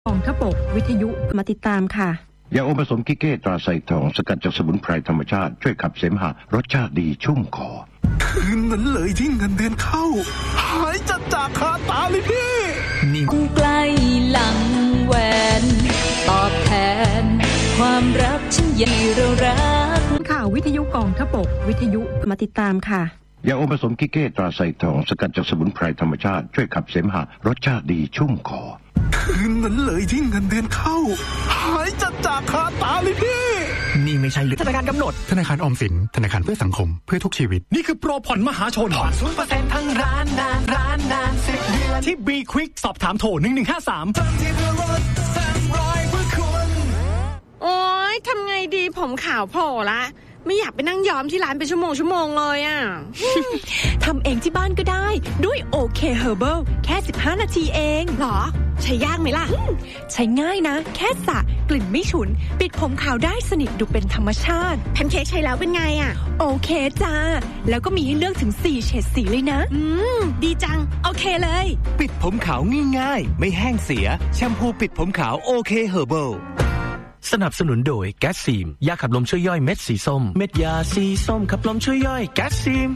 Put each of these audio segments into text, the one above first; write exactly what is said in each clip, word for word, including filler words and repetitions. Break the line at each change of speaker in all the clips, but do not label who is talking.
กองทัพบกวิทยุมาติดตามค่ะ
ยาอมผสมกิเก้ตราไซทองสกัดจากสมุนไพรธรรมชาติช่วยขับเสมหะรสชาติดีชุ่มคอ
คืนนั้นเลยที่เงินเดือนเข้าหายจัดจากคาตาเลยพี่
นี่ใกล้หลังแหวนตอบแทนความรักฉันใหญ่เรารัก
ข่าววิทยุกองทัพบกวิทยุมาติดตามค่ะ
ยาอมผสมกิเก้ตราไซทองสกัดจากสมุนไพรธรรมชาติช่วยขับเสมหะรสชาติดีชุ่มคอ
คืนนั้นเลยที่เงินเดือนเข้าหายจัดจากคาตาเลยพี่
นี่ไม่ใช่ธนาคารกำหนดธนาคารออมสินธนาคารเพื่อสังคมเพื่อทุกชีวิตนี่คือโปรผ่อนมหาชนผ่อน ศูนย์เปอร์เซ็นต์ ทั้งร้านนานร้านนานสิบเดือนที่ B Quick สอบถามโทรหนึ่งหนึ่งห้าสาม
โอ๊ยทำไงดีผมขาวโผล่ละไม่อยากไปนั่งย้อมที่ร้านเป็นชั่วโมงชั่วโมงเลยอ่ะ
ทำเองที่บ้านก็ได้ด้วย โอ เค Herbal แค่สิบห้านาทีเอง
หรอใช้ยากไหมล่ะ
ใช้ง่ายนะแค่สระกลิ่นไม่ฉุนปิดผมขาวได้สนิทดูเป็นธรรมชาติ
แพนเค้กใช้แล้วเป็นไงอ่ะ
โอเคจ้าแล้วก็มีให้เลือกถึงสี่เฉดสีเลยนะ
อืมดีจังโอเคเลย
ปิดผมขาวง่ายๆไม่แห้งเสียแชมพูปิดผมขาวโอเค Herbal
สนับสนุนโดยแก๊สซีมยาขับลมช่วยย่อยเม็ดสีส้มเม็ดยาสีส้มขับลมช่วยย่อยแก๊สซีม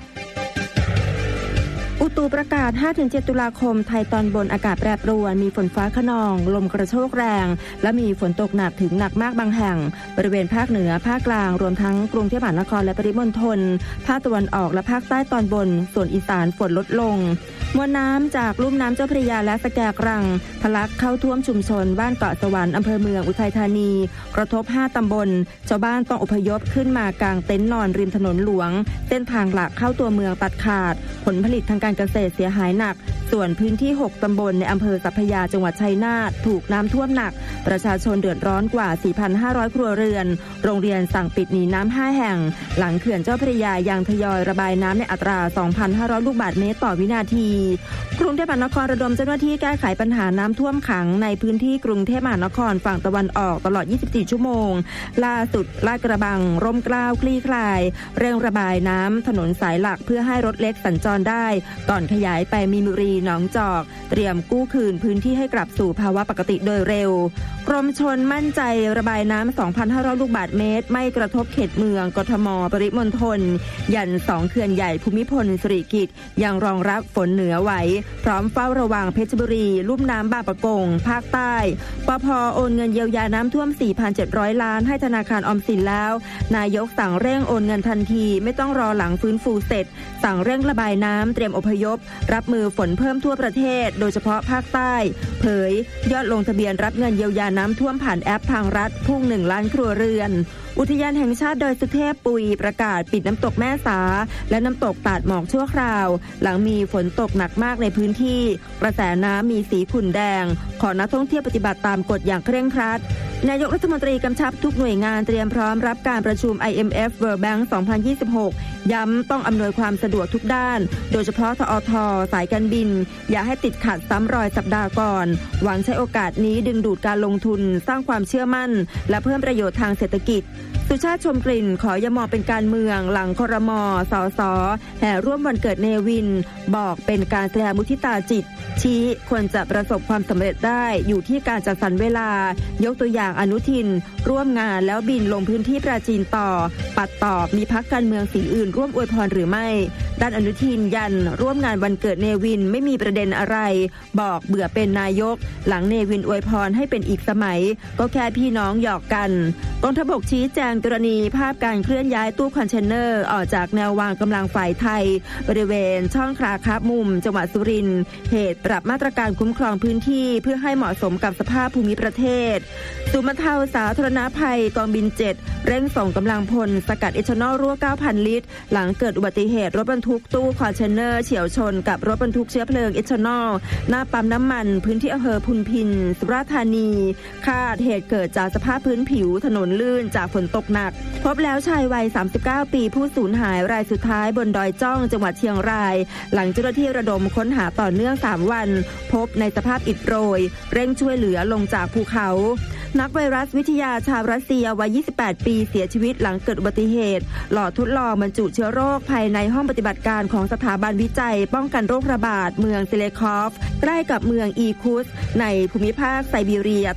อุตุประกาศ ห้าถึงเจ็ด ตุลาคมไทยตอนบนอากาศแปรปรวนมีฝนฟ้าคะนองลมกระโชกแรงและมีฝนตกหนักถึงหนักมากบางแห่งบริเวณภาคเหนือภาคกลางรวมทั้งกรุงเทพมหานครและปริมณฑลภาคตะวันออกและภาคใต้ตอนบนส่วนอีสานฝนลดลงมวลน้ำจากลุ่มน้ำเจ้าพระยาและสแกกรังทะลักเข้าท่วมชุมชนบ้านเกาะสวรรค์อำเภอเมืองอุทัยธานีกระทบห้าตำบลชาวบ้านต้องอพยพขึ้นมากางเต็นท์นอนริมถนนหลวงเส้นทางหลักเข้าตัวเมืองตัดขาดผลผลิตทางการเกษตรเสียหายหนักส่วนพื้นที่หกตำบลในอำเภอสัพพยาจังหวัดชัยนาทถูกน้ำท่วมหนักประชาชนเดือดร้อนกว่า สี่พันห้าร้อย ครัวเรือนโรงเรียนสั่งปิดหนีน้ำห้าแห่งหลังเขื่อนเจ้าพระยายังทยอยระบายน้ำในอัตรา สองพันห้าร้อย ลูกบาศก์เมตรต่อวินาทีกรุงเทพมหานครระดมเจ้าหน้าที่แก้ไขปัญหาน้ำท่วมขังในพื้นที่กรุงเทพมหานครฝั่งตะวันออกตลอดยี่สิบสี่ชั่วโมงล่าสุดลาดกระบังร่มเกล้าคลี่คลายเร่งระบายน้ำถนนสายหลักเพื่อให้รถเล็กสัญจรได้ก่อนขยายไปมีนบุรีหนองจอกเตรียมกู้คืนพื้นที่ให้กลับสู่ภาวะปกติโดยเร็วกรมชลมั่นใจระบายน้ำ สองพันห้าร้อย ลูกบาศก์เมตรไม่กระทบเขตเมืองกทมปริมณฑลยันสองเขื่อนใหญ่ภูมิพลสิริกิติ์ยังรองรับฝนเหนือไหวพร้อมเฝ้าระวังเพชรบุรีลุ่มน้ำบางปะกงภาคใต้ปภ.โอนเงินเยียวยาน้ำท่วม สี่พันเจ็ดร้อย ล้านให้ธนาคารออมสินแล้วนายกสั่งเร่งโอนเงินทันทีไม่ต้องรอหลังฟื้นฟูเสร็จสั่งเร่งระบายน้ำเตรียมอพยพรับมือฝนเพิ่มทั่วประเทศโดยเฉพาะภาคใต้เผยยอดลงทะเบียนรับเงินเยียวยาน้ำท่วมผ่านแอปทางรัฐพุ่งหนึ่งล้านครัวเรือนอุทยานแห่งชาติดอยสุเทพปุยประกาศปิดน้ำตกแม่สาและน้ำตกตาดหมอกชั่วคราวหลังมีฝนตกหนักมากในพื้นที่กระแสน้ำมีสีขุ่นแดงขอนักท่องเที่ยวปฏิบัติตามกฎอย่างเคร่งครัดนายกรัฐมนตรีกำชับทุกหน่วยงานเตรียมพร้อมรับการประชุม ไอ เอ็ม เอฟ World Bank สองพันยี่สิบหกย้ำต้องอำนวยความสะดวกทุกด้านโดยเฉพาะทอทสายการบินอย่าให้ติดขัดซ้ำรอยสัปดาห์ก่อนหวังใช้โอกาสนี้ดึงดูดการลงทุนสร้างความเชื่อมั่นและเพิ่มประโยชน์ทางเศรษฐกิจสุชาติชมกลิ่นขออย่ามองเป็นการเมืองหลังครม.สส.แห่ร่วมวันเกิดเนวินบอกเป็นการแสดงมุทิตาจิตชี้ควรจะประสบความสำเร็จได้อยู่ที่การจัดสรรเวลายกตัวอย่างอนุทินร่วมงานแล้วบินลงพื้นที่ปราจีนต่อปัดตอบมีพรรคการเมืองสีอื่นร่วมอวยพรหรือไม่ด้านอนุทินยันร่วมงานวันเกิดเนวินไม่มีประเด็นอะไรบอกเบื่อเป็นนายกหลังเนวินอวยพรให้เป็นอีกสมัยก็แค่พี่น้องหยอกกันกองทัพบกชี้แจงกรณีภาพการเคลื่อนย้ายตู้คอนเทนเนอร์ออกจากแนววางกำลังฝ่ายไทยบริเวณช่องคลาคาบมุมจังหวัดสุรินทร์เหตุปรับมาตรการคุ้มครองพื้นที่เพื่อให้เหมาะสมกับสภาพภูมิประเทศศูนย์บรรเทาสาธารณภัยกองบินเจ็ดเร่งส่งกำลังพลสกัดเอทานอลรั่ว เก้าพัน ลิตรหลังเกิดอุบัติเหตุรถบรรทุกตู้คอนเทนเนอร์เฉี่ยวชนกับรถบรรทุกเชื้อเพลิงเอทานอลหน้าปั๊มน้ำมันพื้นที่อำเภอพุนพินสุราษฎร์ธานีคาดเหตุเกิดจากสภาพพื้นผิวถนนลื่นจากฝนตกหนักพบแล้วชายวัยสามสิบเก้าปีผู้สูญหายรายสุดท้ายบนดอยจ้องจังหวัดเชียงรายหลังเจ้าหน้าที่ระดมค้นหาต่อเนื่องสามวันพบในสภาพอิดโรยเร่งช่วยเหลือลงจากภูเขานักไวรัสวิทยาชาวรัสเซียวัยยี่สิบแปดปีเสียชีวิตหลังเกิดอุบัติเหตุหลอดทดลองบรรจุเชื้อโรคภายในห้องปฏิบัติการของสถาบันวิจัยป้องกันโรคระบาดเมืองซิเลคอฟใกล้กับเมืองอีคุสในภูมิภาคไซบีเรีย